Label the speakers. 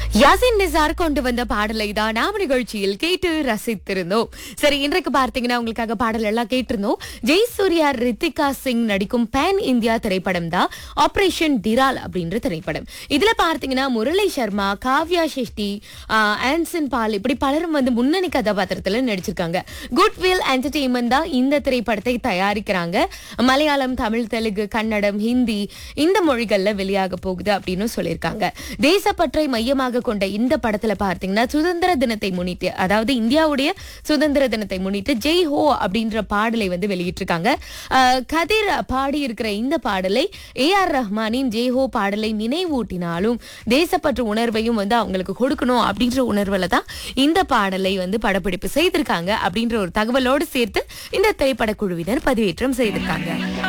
Speaker 1: யாசின் நிசார் கொண்டு வந்த பாடலை தான் நாம நிகழ்ச்சியில் கேட்டு ரசித்திருந்தோம். சரி, இன்றைக்கு பார்த்தீங்கன்னா உங்களுக்காக பாடல் எல்லாம் கேட்டிருந்தோம். ஜெயசூர்யா ரித்திகா சிங் நடிக்கும் பேன் இந்தியா திரைப்படம் தான் ஆபரேஷன் டிரால் அப்படின்ற திரைப்படம். இதுல பார்த்தீங்கன்னா முரளி சர்மா, காவ்யா ஷெட்டி, ஆன்சன் பால் இப்படி பலரும் வந்து முன்னணி கதாபாத்திரத்துல நடிச்சிருக்காங்க. குட்வில் என்டர்டெயின்மெண்ட் தான் இந்த திரைப்படத்தை தயாரிக்கிறாங்க. மலையாளம், தமிழ், தெலுங்கு, கன்னடம், ஹிந்தி இந்த மொழிகள்ல வெளியாக போகுது அப்படின்னு சொல்லியிருக்காங்க. தேசப்பற்றை மையமாக கொண்ட இந்த படத்துல பார்த்தீங்கன்னா சுதந்திர தினத்தை முன்னிட்டு, அதாவது இந்தியாவுடைய சுதந்திர தினத்தை முன்னிட்டு ஜெய் ஹோ அப்படின்ற பாடலை வந்து வெளியிட்டிருக்காங்க. கதிர் பாடி இருக்கிற இந்த பாடலை AR ரஹ்மானின் ஜெய் ஹோ பாடலை நினைவூட்டினாலும் தேசப்பற்று உணர்வையும் வந்து அவங்களுக்கு கொடுக்கணும் அப்படின்ற உணர்வுல தான் இந்த பாடலை வந்து படப்பிடிப்பு செய்திருக்காங்க அப்படின்ற ஒரு தகவலோடு சேர்த்து இந்த திரைப்பட குழுவினர் பதிவேற்றம் செய்திருக்காங்க.